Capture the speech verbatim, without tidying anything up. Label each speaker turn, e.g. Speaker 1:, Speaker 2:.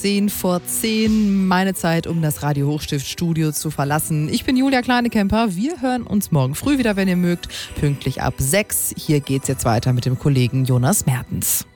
Speaker 1: zehn vor zehn, meine Zeit, um das Radio Hochstift Studio zu verlassen. Ich bin Julia Kleinekemper. Wir hören uns morgen früh wieder, wenn ihr mögt, pünktlich ab sechs. Hier geht's jetzt weiter mit dem Kollegen Jonas Mertens.